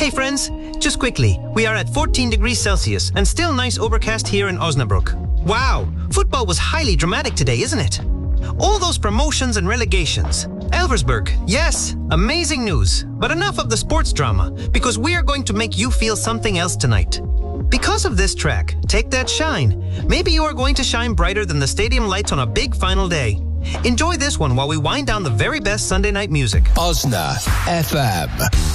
Hey friends, just quickly, we are at 14 degrees Celsius and still nice overcast here in Osnabrück. Wow, football was highly dramatic today, isn't it? All those promotions and relegations. Elversberg, yes, amazing news. But enough of the sports drama, because we are going to make you feel something else tonight. Because of this track, Take That Shine, maybe you are going to shine brighter than the stadium lights on a big final day. Enjoy this one while we wind down the very best Sunday night music. Osna FM.